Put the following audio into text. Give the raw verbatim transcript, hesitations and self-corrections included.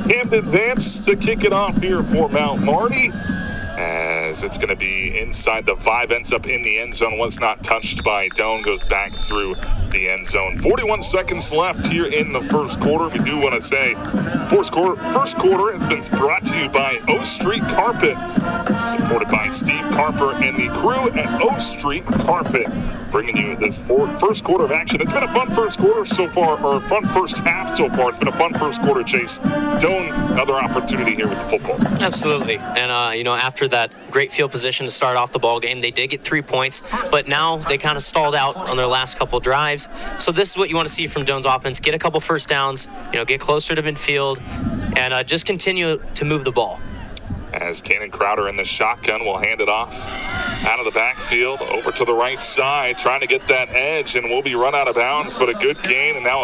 Camden Vance to kick it off here for Mount Marty, as it's going to be inside the five, ends up in the end zone, was not touched by Doane, goes back through the end zone. forty-one seconds left here in the first quarter. We do want to say first quarter, first quarter has been brought to you by O Street Carpet, supported by Steve Carper and the crew at O Street Carpet, bringing you this first quarter of action. It's been a fun first quarter so far, or fun first half so far. It's been a fun first quarter, Chase. Doane, another opportunity here with the football. Absolutely. And, uh, you know, after that great field position to start off the ball game, they did get three points, but now they kind of stalled out on their last couple drives. So this is what you want to see from Doane's offense. Get a couple first downs, you know, get closer to midfield, and uh, just continue to move the ball. As Cannon Crowder in the shotgun will hand it off out of the backfield over to the right side, trying to get that edge, and will be run out of bounds, but a good gain, and now